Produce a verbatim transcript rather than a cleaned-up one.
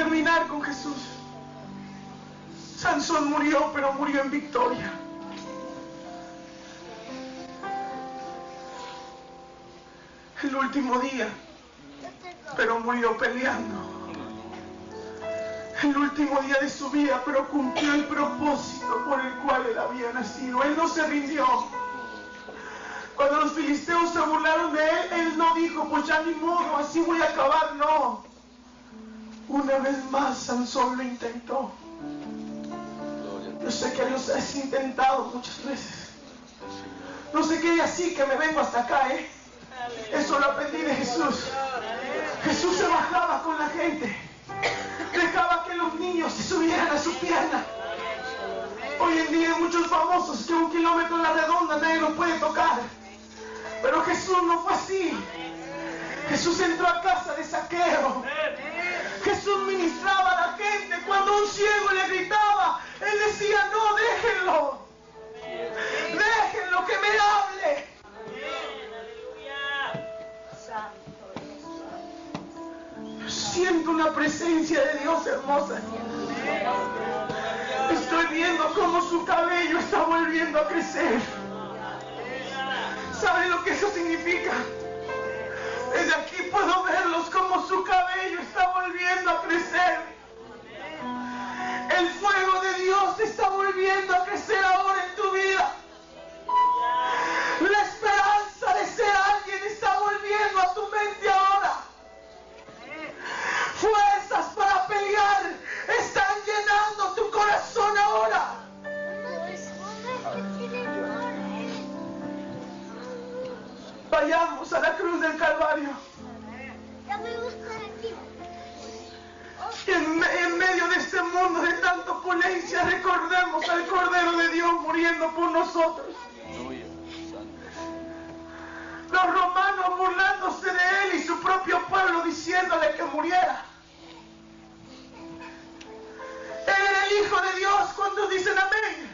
terminar con Jesús. Sansón murió, pero murió en victoria. El último día, pero murió peleando. El último día de su vida, pero cumplió el propósito por el cual él había nacido. Él no se rindió. Cuando los filisteos se burlaron de él, él no dijo, pues ya ni modo, así voy a acabar. No. Una vez más, Sansón lo intentó. Yo sé que Dios has intentado muchas veces. No sé qué, así que me vengo hasta acá, ¿eh? Eso lo aprendí de Jesús. Jesús se bajaba con la gente. Dejaba que los niños se subieran a su pierna. Hoy en día hay muchos famosos que un kilómetro en la redonda nadie los puede tocar. Pero Jesús no fue así. Jesús entró a casa de Zaqueo. Jesús ministraba a la gente. Cuando un ciego le gritaba, él decía, no, déjenlo. Déjenlo que me hable. Siento una presencia de Dios hermosa. Estoy viendo cómo su cabello está volviendo a crecer. ¿Saben lo que eso significa? Desde aquí puedo verlos como su cabello está volviendo a crecer. El fuego de Dios está volviendo a crecer ahora en tu vida. La esperanza de ser alguien está volviendo a tu mente ahora. Fuerzas para pelear están llenando tu corazón ahora. Vayamos a la cruz del Calvario. Y en, en medio de este mundo de tanta opulencia, recordemos al Cordero de Dios muriendo por nosotros. Los romanos burlándose de él y su propio pueblo diciéndole que muriera. Él era el Hijo de Dios. ¿Cuántos dicen amén?